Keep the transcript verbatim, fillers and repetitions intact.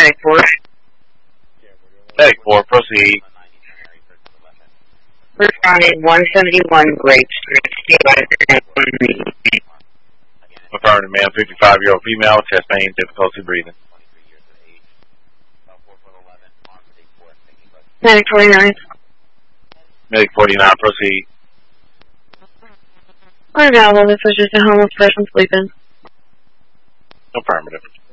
Medic four. Medic four, proceed. Responding one seventy-one Grape Street. Affirmative, ma'am, fifty-five-year-old female, chest pain, difficulty breathing. Medic forty-nine. Medic forty-nine, proceed. Unavailable, this was just a homeless person sleeping. Affirmative.